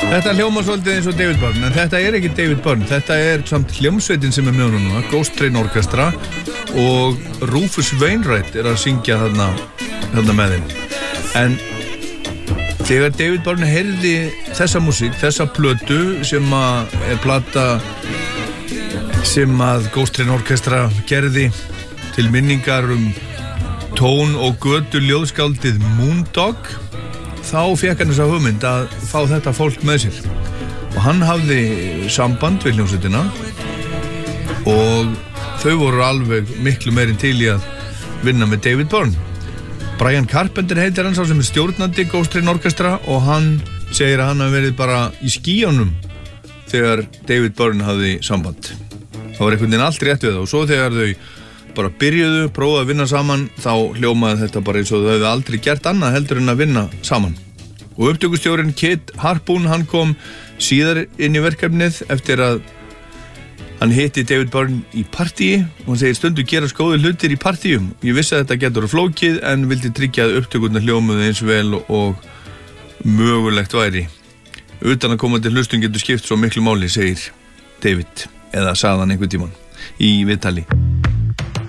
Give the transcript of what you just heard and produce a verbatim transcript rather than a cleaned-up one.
Þetta hljómar svolítið eins og David Byrne, en þetta er ekki David Byrne, þetta er samt hljómsveitin sem er með honum núna, Ghost Train Orchestra, og Rufus Wainwright er að syngja þarna, þarna með þeim. En þegar David Byrne heyrði þessa músík, þessa plötu sem að er plata sem að Ghost Train Orchestra gerði til minningar um tón og götu ljóðskáldið Moondog, þá fekk hann þessa hugmynd að fá þetta fólk með sér. Og hann hafði samband við hljómsveitina og þau voru alveg miklu meirinn til í að vinna með David Byrne. Brian Carpenter heitir hann, sá sem er stjórnandi Ghost Train Orchestra, og hann segir að hann hafi verið bara í skýjunum þegar David Byrne hafði samband. Það var einhvern veginn allt rétt við það, og svo þegar þau bara byrjuðu, prófaðu að vinna saman, þá hljómaði þetta bara eins og þau hefðu aldrei gert annað heldur en að vinna saman. Og upptökustjórinn Kit Harpoon, hann kom síðar inn í verkefnið eftir að hann hitti David Byrne í partíi, og hann segir stundu gerast góðir hlutir í partíum. Ég vissi að þetta getur flókið en vildi tryggja að upptökurnar hljómuðu eins vel og mögulegt væri. Utan að koma til hlustun getur skipt svo miklu máli, segir David, eða sagði hann einhvern tímann í viðtali.